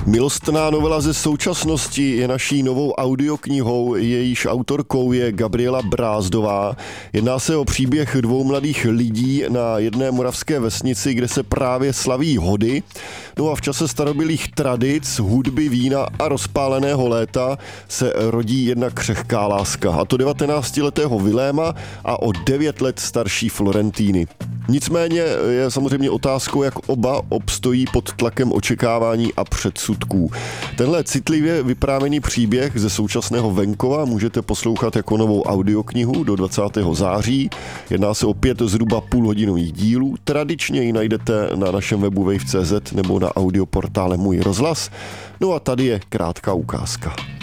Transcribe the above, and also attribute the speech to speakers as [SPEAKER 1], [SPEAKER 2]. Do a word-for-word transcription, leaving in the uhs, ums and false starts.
[SPEAKER 1] Milostná novela ze současnosti je naší novou audioknihou, jejíž autorkou je Gabriela Brázdová. Jedná se o příběh dvou mladých lidí na jedné moravské vesnici, kde se právě slaví hody. No a v čase starobylých tradic, hudby, vína a rozpáleného léta se rodí jedna křehká láska, a to devatenáctiletého Viléma a o devět let starší Florentíny. Nicméně je samozřejmě otázkou, jak oba obstojí pod tlakem očekávání a předsudků. Tenhle citlivě vyprávěný příběh ze současného venkova můžete poslouchat jako novou audioknihu do dvacátého září. Jedná se o pět zhruba půlhodinových dílů. Tradičně ji najdete na našem webu wave tečka cé zet nebo na audioportále Můj rozhlas. No a tady je krátká ukázka.